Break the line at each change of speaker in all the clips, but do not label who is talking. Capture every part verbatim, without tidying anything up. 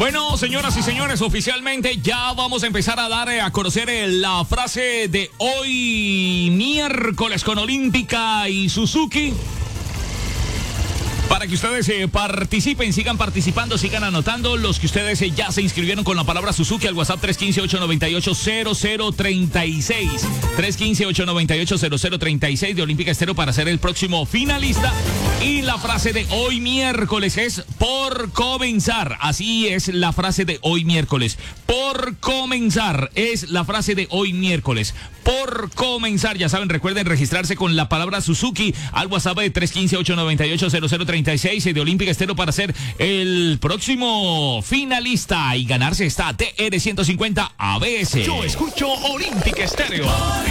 Bueno, señoras y señores, oficialmente ya vamos a empezar a dar a conocer la frase de hoy miércoles con Olímpica y Suzuki. Para que ustedes eh, participen, sigan participando, sigan anotando. Los que ustedes eh, ya se inscribieron con la palabra Suzuki al WhatsApp tres uno cinco, ocho nueve ocho, cero cero tres seis. tres uno cinco, ocho nueve ocho, cero cero tres seis de Olímpica Estéreo para ser el próximo finalista. Y la frase de hoy miércoles es por comenzar. Así es la frase de hoy miércoles. Por comenzar es la frase de hoy miércoles. Por comenzar, ya saben, recuerden registrarse con la palabra Suzuki al WhatsApp de tres uno cinco, ocho nueve ocho, cero cero tres seis de Olímpica Estéreo para ser el próximo finalista y ganarse esta T R ciento cincuenta A B S.
Yo escucho Olímpica Estéreo.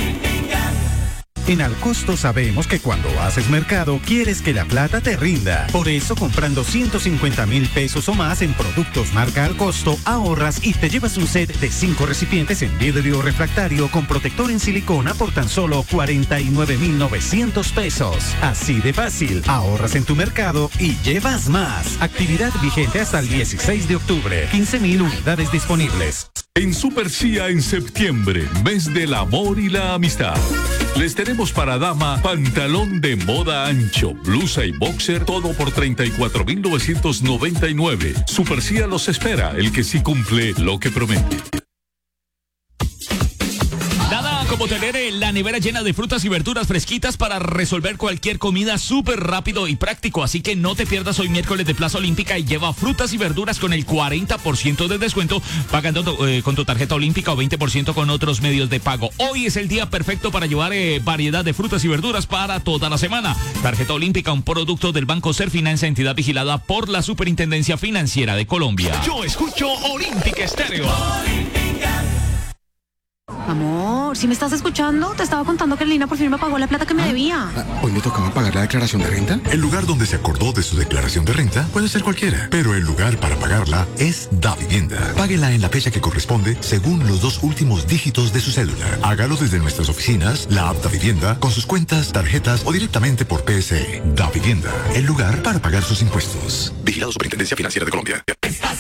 En Alcosto sabemos que cuando haces mercado quieres que la plata te rinda. Por eso, comprando ciento cincuenta mil pesos o más en productos marca Alcosto, ahorras y te llevas un set de cinco recipientes en vidrio refractario con protector en silicona por tan solo cuarenta y nueve mil novecientos pesos. Así de fácil, ahorras en tu mercado y llevas más. Actividad vigente hasta el dieciséis de octubre. quince mil unidades disponibles.
En Super Cia en septiembre, mes del amor y la amistad. Les tenemos para dama pantalón de moda ancho, blusa y boxer, todo por treinta y cuatro mil novecientos noventa y nueve. Super Cia los espera, el que sí cumple lo que promete.
Nada como tener eh, la nevera llena de frutas y verduras fresquitas para resolver cualquier comida súper rápido y práctico. Así que no te pierdas hoy miércoles de Plaza Olímpica y lleva frutas y verduras con el cuarenta por ciento de descuento pagando eh, con tu tarjeta Olímpica o veinte por ciento con otros medios de pago. Hoy es el día perfecto para llevar eh, variedad de frutas y verduras para toda la semana. Tarjeta Olímpica, un producto del Banco Serfinanza, entidad vigilada por la Superintendencia Financiera de Colombia.
Yo escucho Olímpica Estéreo.
Amor, si me estás escuchando, te estaba contando que Lina por fin me pagó la plata que me debía.
Ah, ¿Hoy me tocaba pagar la declaración de renta?
El lugar donde se acordó de su declaración de renta puede ser cualquiera, pero el lugar para pagarla es Davivienda. Páguela en la fecha que corresponde según los dos últimos dígitos de su cédula. Hágalo desde nuestras oficinas, la app Davivienda, con sus cuentas, tarjetas o directamente por P S E. Davivienda, el lugar para pagar sus impuestos. Vigilado Superintendencia Financiera de Colombia.
Estás